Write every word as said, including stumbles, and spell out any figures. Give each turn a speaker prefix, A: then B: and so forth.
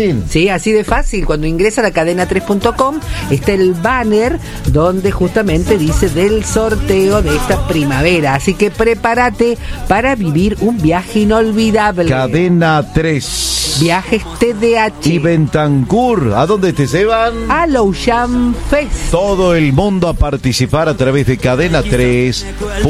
A: fácil.
B: Sí, así de fácil. Cuando ingresa a la cadena tres punto com está el banner donde justamente dice del sorteo de esta primavera. Así que prepárate para vivir un viaje inolvidable.
A: Cadena tres.
B: Viajes T D H.
A: Y Bentancur, ¿a dónde te llevan?
B: A Lowjam Fest.
A: Todo el mundo a participar a través de Cadena tres.